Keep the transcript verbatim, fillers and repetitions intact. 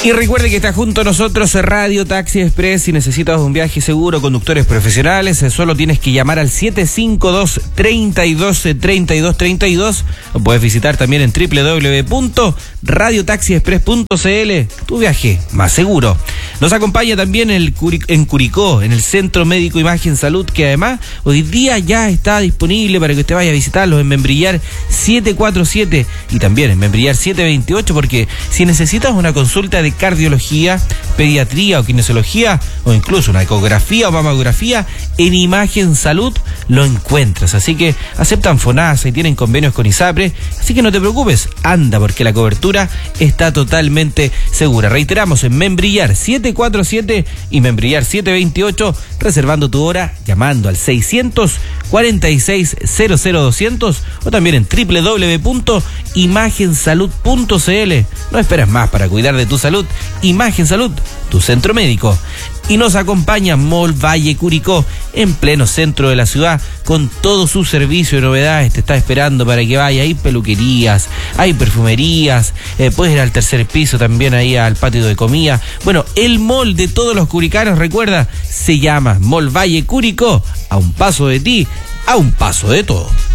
Y recuerde que está junto a nosotros Radio Taxi Express. Si necesitas un viaje seguro, conductores profesionales, solo tienes que llamar al siete cinco dos, tres dos, tres dos tres dos. Lo puedes visitar también en doble u doble u doble u punto radio taxi express punto c l. Tu viaje más seguro. Nos acompaña también el Curi- en Curicó, en el Centro Médico Imagen Salud, que además hoy día ya está disponible para que usted vaya a visitarlos en Membrillar siete cuatro siete y también en Membrillar siete veintiocho, porque si necesitas una consulta de cardiología, pediatría o kinesiología, o incluso una ecografía o mamografía, en Imagen Salud lo encuentras. Así que aceptan FONASA y tienen convenios con ISAPRE, así que no te preocupes, anda, porque la cobertura está totalmente segura. Reiteramos, en Membrillar siete cuatro siete y Membrillar siete veintiocho, reservando tu hora llamando al seiscientos cuarenta y seis cero cero doscientos o también en doble u doble u doble u punto imagen salud punto c l. No esperes más para cuidar de tu salud. Imagen Salud, tu centro médico. Y nos acompaña Mall Valle Curicó, en pleno centro de la ciudad, con todo su servicio y novedades. Te está esperando para que vaya. Hay peluquerías, hay perfumerías, eh, puedes ir al tercer piso también, ahí al patio de comida. Bueno, el mall de todos los curicanos, recuerda, se llama Mall Valle Curicó. A un paso de ti, a un paso de todo.